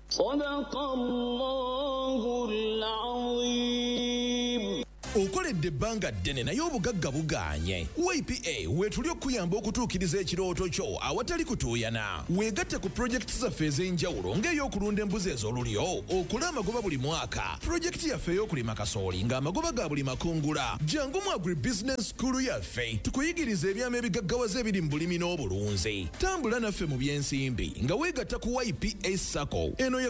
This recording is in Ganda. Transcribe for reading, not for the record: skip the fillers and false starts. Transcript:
Sadaqallahul Azim. Okoledde ebbanga ddene naye obugagga bugaanye. YPA weetuli okuyamba okutuukiriza ekirooto kyo awatali kutuuyana. Weegatte ku pulojekiti zaffe ez'enjawulo ng'ey'okulunda embuzi ez'olulyo, okule amagoba buli mwaka. Pulojekiti yaffe ey'okulima kasooli ng'amagoba ga buli makungula. Jangu mu Agribusiness School yaffe tukuyigiriza ebyama ebigaggawaza ebiri mu bulimi n'obulunzi. Tambula naffe mu by'ensimbi nga weegatta ku YPA Sacco. Eno